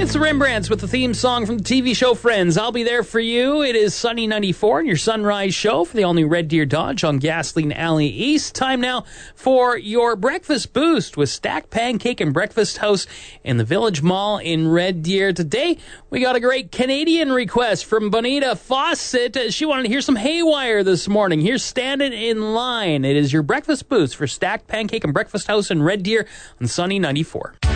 It's the Rembrandts with the theme song from the TV show Friends. I'll be there for you. It is Sunny 94 and your sunrise show for the all-new Red Deer Dodge on Gasoline Alley East. Time now for your breakfast boost with Stacked Pancake and Breakfast House in the Village Mall in Red Deer. Today, we got a great Canadian request from Bonita Fawcett. She wanted to hear some Haywire this morning. Here's Standing in Line. It is your breakfast boost for Stacked Pancake and Breakfast House in Red Deer on Sunny 94.